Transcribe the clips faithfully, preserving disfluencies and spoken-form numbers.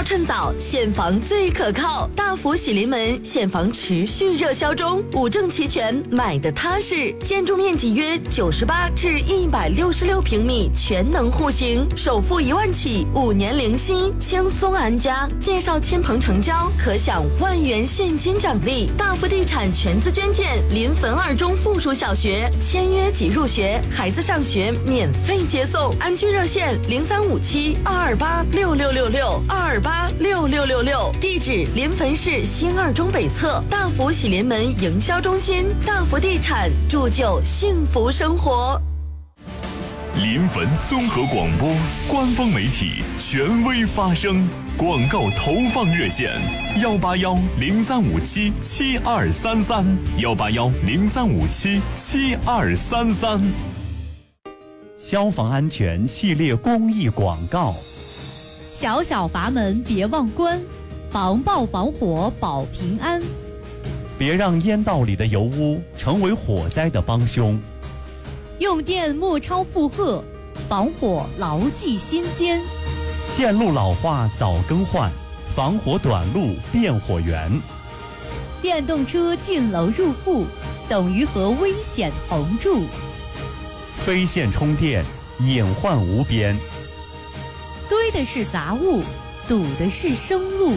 要趁早，现房最可靠。大福喜临门现房持续热销中，五证齐全，买的踏实。建筑面积约九十八至一百六十六平米，全能户型，首付一万起，五年零息，轻松安家。介绍亲朋成交，可享万元现金奖励。大福地产全资捐建临汾二中附属小学，签约即入学，孩子上学免费接送。安居热线零三五七二二八六六六六二二八六六六六，地址临汾市新二中北侧大福喜临门营销中心。大福地产铸就幸福生活。 临汾综合广播官方媒体，权威发声。广告投放热线：幺八幺零三五七七二三三，幺八幺零三五七七二三三。 消防安全系列公益广告。 小小阀门别忘关，防爆防火保平安。 别让烟道里的油污成为火灾的帮凶。 用电莫超负荷，防火牢记心间。 线路老化早更换，防火短路变火源。 电动车进楼入户，等于和危险同住。 非线充电，隐患无边。 堆的是杂物，堵的是生路。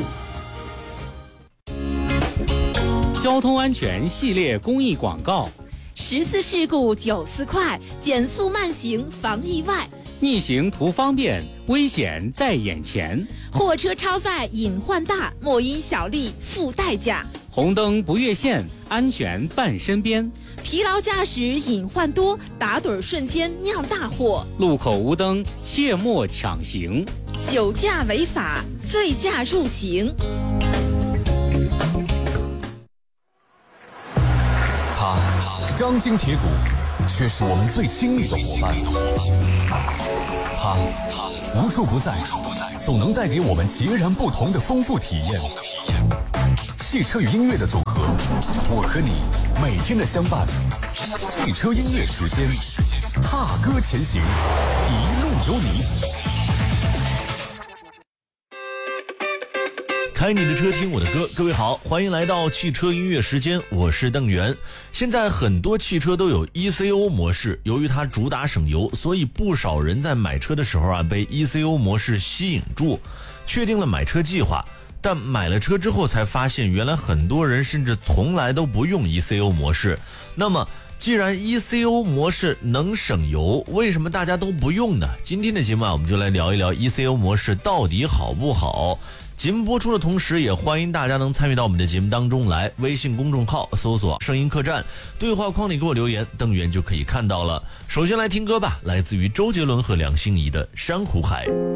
交通安全系列公益广告： 十次事故九次快，减速慢行防意外。 逆行图方便，危险在眼前。 货车超载隐患大，莫因小利付代价。 红灯不越线，安全伴身边。 疲劳驾驶隐患多，打盹瞬间酿大祸。 路口无灯，切莫抢行。 酒驾违法，醉驾入刑。 他钢筋铁骨，却是我们最亲密的伙伴。他无处不在，总能带给我们截然不同的丰富体验。汽车与音乐的组合，我和你每天的相伴。汽车音乐时间，踏歌前行，一路有你。 开你的车，听我的歌。各位好，欢迎来到汽车音乐时间，我是邓源。现在很多汽车都有 E C O 模式，由于它主打省油，所以不少人在买车的时候啊，被 E C O 模式吸引住，确定了买车计划。但买了车之后才发现，原来很多人甚至从来都不用 E C O 模式。那么既然 E C O 模式能省油，为什么大家都不用呢？今天的节目啊，我们就来聊一聊 E C O 模式到底好不好。节目播出的同时，也欢迎大家能参与到我们的节目当中来。微信公众号搜索声音客栈，对话框里给我留言，邓源就可以看到了。首先来听歌吧，来自于周杰伦和梁心颐的珊瑚海。